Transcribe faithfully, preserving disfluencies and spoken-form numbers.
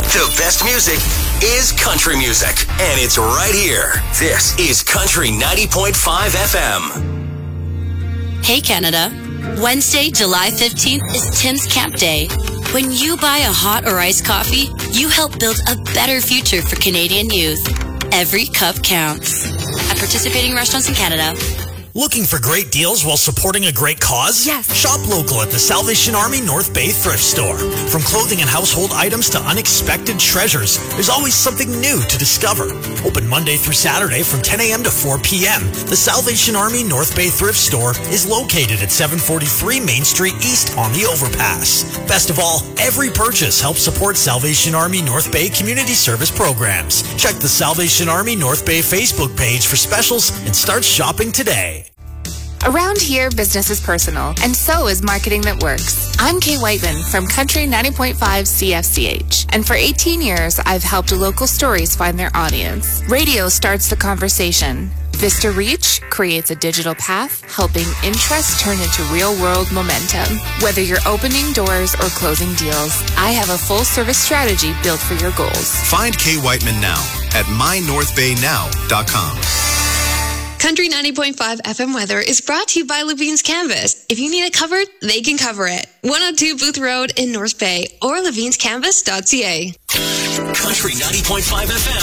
The best music is country music, and it's right here. This is Country ninety point five F M. Hey, Canada. Wednesday, July fifteenth is Tim's Camp Day. When you buy a hot or iced coffee, you help build a better future for Canadian youth. Every cup counts. At participating restaurants in Canada. Looking for great deals while supporting a great cause? Yes. Shop local at the Salvation Army North Bay Thrift Store. From clothing and household items to unexpected treasures, there's always something new to discover. Open Monday through Saturday from ten a.m. to four p.m. The Salvation Army North Bay Thrift Store is located at seven forty-three Main Street East on the overpass. Best of all, every purchase helps support Salvation Army North Bay community service programs. Check the Salvation Army North Bay Facebook page for specials and start shopping today. Around here, business is personal, and so is marketing that works. I'm Kay Whiteman from Country ninety point five C F C H, and for eighteen years, I've helped local stories find their audience. Radio starts the conversation. Vista Reach creates a digital path, helping interest turn into real-world momentum. Whether you're opening doors or closing deals, I have a full-service strategy built for your goals. Find Kay Whiteman now at my north bay now dot com. Country ninety point five F M weather is brought to you by Levine's Canvas. If you need it covered, they can cover it. one oh two Booth Road in North Bay or levine's canvas dot c a. Country ninety point five F M.